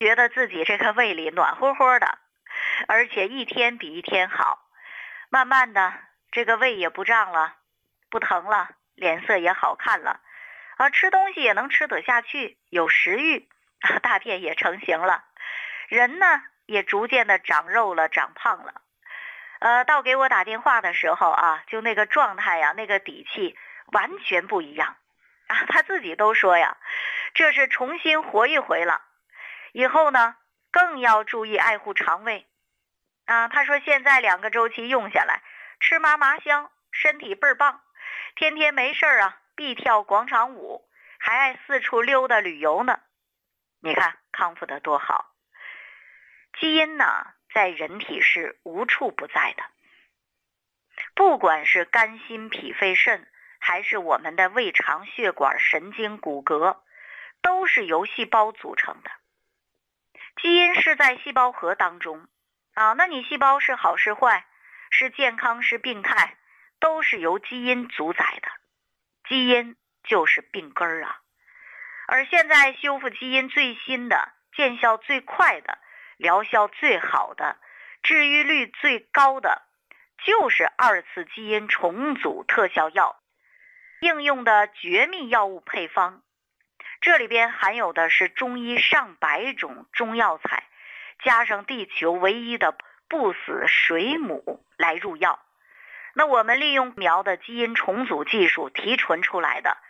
觉得自己这个胃里暖和和的，而且一天比一天好。慢慢的，这个胃也不胀了，不疼了，脸色也好看了，吃东西也能吃得下去，有食欲，大便也成型了，人呢也逐渐的长肉了，长胖了。到给我打电话的时候就那个状态呀，那个底气完全不一样他自己都说呀，这是重新活一回了。以后呢，更要注意爱护肠胃他说现在2个周期用下来，吃嘛嘛香，身体倍儿棒，天天没事必跳广场舞，还爱四处溜达旅游呢。你看康复得多好。基因呢，在人体是无处不在的，不管是肝心脾肺肾，还是我们的胃肠血管神经骨骼，都是由细胞组成的。基因是在细胞核当中那你细胞是好是坏，是健康是病态，都是由基因主宰的。基因就是病根而现在修复基因最新的、见效最快的、疗效最好的、治愈率最高的，就是2次基因重组特效药应用的绝密药物配方。这里边含有的是中医上百种中药材，加上地球唯一的不死水母来入药。那我们利用苗的基因重组技术提纯出来的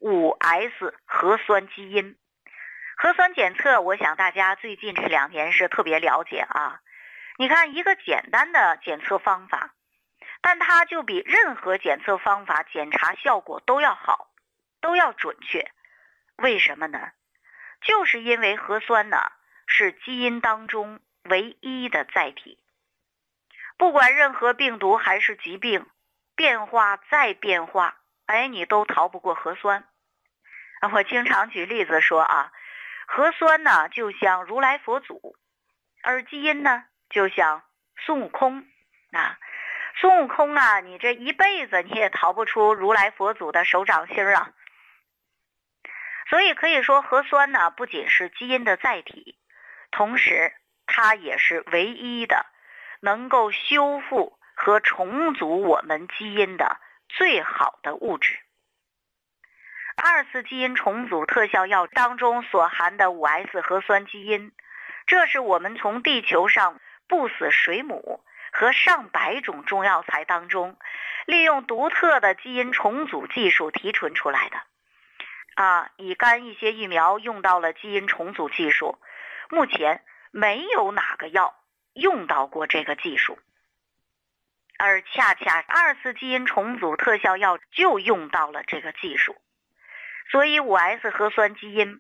5S 核酸基因。核酸检测，我想大家最近这2年是特别了解你看一个简单的检测方法，但它就比任何检测方法检查效果都要好，都要准确。为什么呢？就是因为核酸呢是基因当中唯一的载体。不管任何病毒还是疾病，变化再变化，你都逃不过核酸。我经常举例子说核酸呢就像如来佛祖，而基因呢就像孙悟空孙悟空你这一辈子你也逃不出如来佛祖的手掌心所以可以说核酸呢不仅是基因的载体，同时它也是唯一的能够修复和重组我们基因的最好的物质。2次基因重组特效药当中所含的5S 核酸基因，这是我们从地球上不死水母和上百种中药材当中，利用独特的基因重组技术提纯出来的乙肝一些疫苗用到了基因重组技术，目前没有哪个药用到过这个技术，而恰恰2次基因重组特效药就用到了这个技术。所以 5S 核酸基因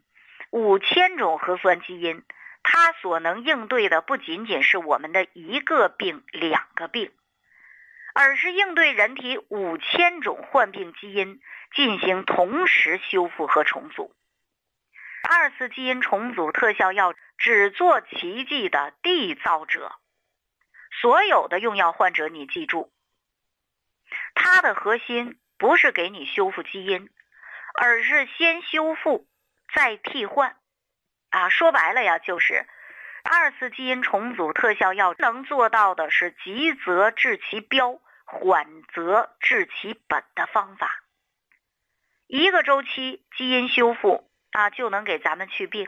5000种核酸基因，它所能应对的不仅仅是我们的1个病2个病，而是应对人体5000种患病基因进行同时修复和重组。2次基因重组特效药只做奇迹的缔造者。所有的用药患者你记住，它的核心不是给你修复基因，而是先修复再替换说白了呀，就是2次基因重组特效药能做到的是急则治其标，缓则治其本的方法。1个周期基因修复就能给咱们去病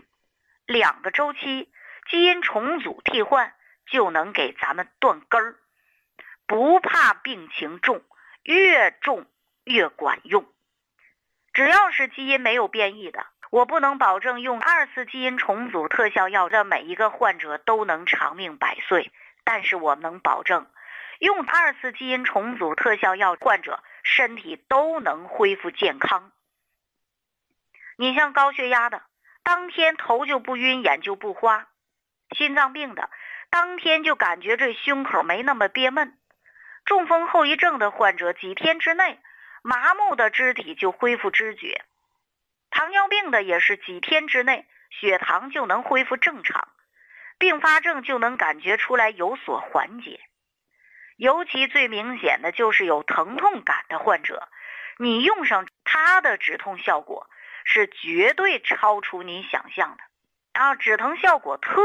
，2个周期基因重组替换就能给咱们断根儿。不怕病情重，越重越管用。只要是基因没有变异的，我不能保证用2次基因重组特效药的每一个患者都能长命百岁，但是我能保证用2次基因重组特效药患者身体都能恢复健康。你像高血压的，当天头就不晕，眼就不花；心脏病的，当天就感觉这胸口没那么憋闷；中风后遗症的患者几天之内麻木的肢体就恢复知觉；糖尿病的也是几天之内血糖就能恢复正常，并发症就能感觉出来有所缓解。尤其最明显的就是有疼痛感的患者，你用上它的止痛效果是绝对超出你想象的止疼效果特